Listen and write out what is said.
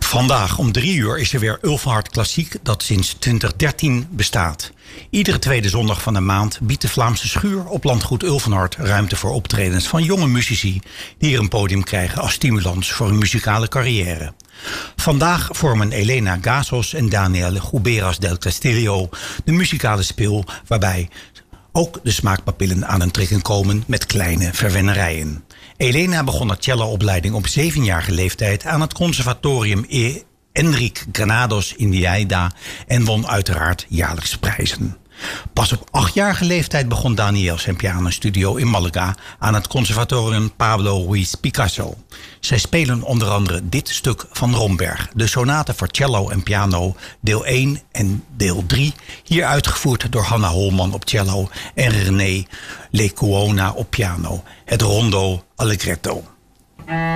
Vandaag om 3 uur is er weer Ulvenhard Klassiek dat sinds 2013 bestaat. Iedere tweede zondag van de maand biedt de Vlaamse Schuur op Landgoed Ulvenhard ruimte voor optredens van jonge muzici die hier een podium krijgen als stimulans voor hun muzikale carrière. Vandaag vormen Elena Gazos en Daniel Guberas del Castillo de muzikale spil waarbij ook de smaakpapillen aan een trekken komen met kleine verwennerijen. Elena begon haar celloopleiding op 7-jarige leeftijd aan het conservatorium Enrique Granados in Lleida en won uiteraard jaarlijks prijzen. Pas op 8-jarige leeftijd begon Daniel zijn pianostudio in Malaga aan het conservatorium Pablo Ruiz Picasso. Zij spelen onder andere dit stuk van Romberg, de sonate voor cello en piano, deel 1 en deel 3, hier uitgevoerd door Hanna Holman op cello en René Lecuona op piano, het Rondo Allegretto.